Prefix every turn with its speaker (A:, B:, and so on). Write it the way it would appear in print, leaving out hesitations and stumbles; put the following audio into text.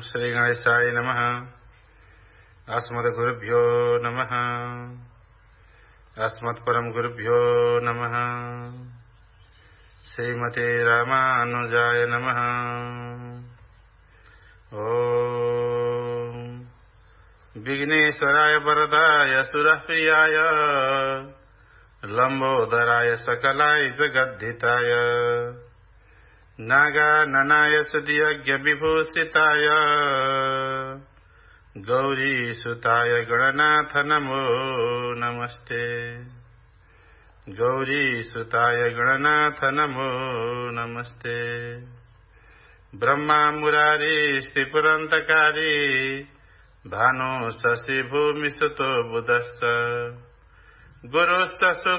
A: श्री गणेशाय नमः। अस्मद्गुरुभ्यो नमः। अस्मत्परम गुरुभ्यो नमः। श्रीमते रामानुजाय नमः। ओम विघ्नेश्वराय वरदाय सुरप्रियाय लंबोदराय सकलाय जगद्धिताय नागाननाय सुधियज्ञ विभूषिताय गौरीसुताय गणनाथ नमो नमस्ते। गौरीसुताय गणनाथ नमो नमस्ते। ब्रह्मा मुरारी स्त्रिपुरन्तकारी भानु शशि भूमिसुतो बुधश्च गुरुश्च